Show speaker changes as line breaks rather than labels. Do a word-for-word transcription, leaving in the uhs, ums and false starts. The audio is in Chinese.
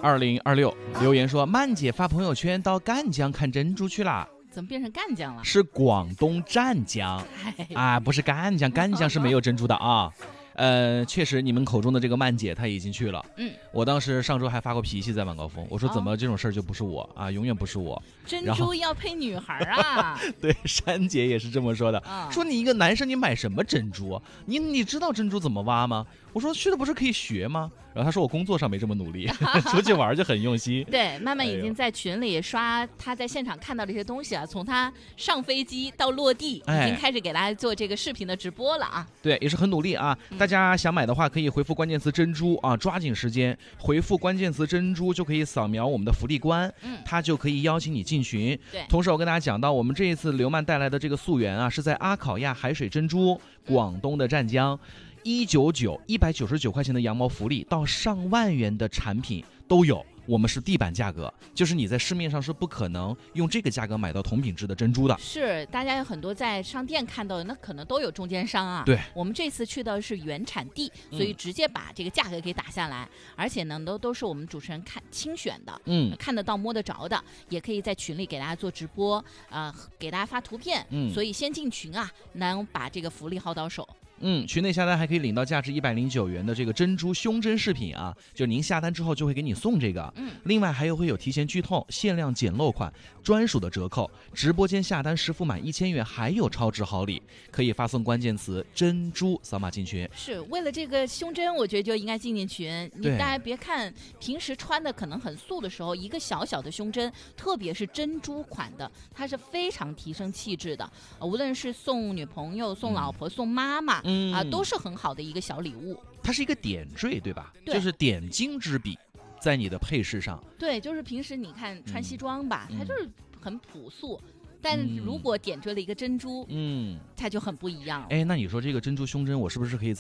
二零二六留言说，曼姐发朋友圈到赣江看珍珠去了。
怎么变成赣江了？
是广东湛江啊，不是赣江，赣江是没有珍珠的啊。呃，确实，你们口中的这个曼姐她已经去了。嗯，我当时上周还发过脾气在晚高峰，我说怎么这种事儿就不是我啊，永远不是我。
珍珠要配女孩啊？
对，珊姐也是这么说的，啊、说你一个男生你买什么珍珠？你你知道珍珠怎么挖吗？我说去的不是可以学吗？然后他说我工作上没这么努力，出去玩就很用心。
对，曼曼已经在群里刷他在现场看到这些东西啊，从他上飞机到落地，已经开始给大家做这个视频的直播了啊。
对，也是很努力啊。嗯、大家想买的话，可以回复关键词珍珠啊，抓紧时间回复关键词珍珠，就可以扫描我们的福利官，嗯，他就可以邀请你进群。对，同时我跟大家讲到，我们这一次刘曼带来的这个溯源啊，是在阿考亚海水珍珠，广东的湛江。一九九一百九十九块钱的羊毛福利到上万元的产品都有，我们是地板价格，就是你在市面上是不可能用这个价格买到同品质的珍珠的。
是，大家有很多在商店看到的，那可能都有中间商啊。
对，
我们这次去的是原产地，所以直接把这个价格给打下来，嗯、而且呢，都都是我们主持人看精选的，嗯，看得到摸得着的，也可以在群里给大家做直播，啊、呃，给大家发图片，嗯，所以先进群啊，能把这个福利薅到手。
嗯，群内下单还可以领到价值一百零九元的这个珍珠胸针饰品啊，就您下单之后就会给你送这个。嗯，另外还有会有提前剧透、限量捡漏款、专属的折扣，直播间下单实付满一千元还有超值好礼，可以发送关键词珍珠扫码进群。
是为了这个胸针，我觉得就应该进进群。你大家别看平时穿的可能很素的时候，一个小小的胸针，特别是珍珠款的，它是非常提升气质的。呃、无论是送女朋友、送老婆、嗯、送妈妈。嗯啊，都是很好的一个小礼物。
它是一个点缀，对吧？
对，
就是点睛之笔，在你的配饰上。
对，就是平时你看穿西装吧，嗯、它就是很朴素，但如果点缀了一个珍珠，嗯，它就很不一样了。
哎，那你说这个珍珠胸针，我是不是可以在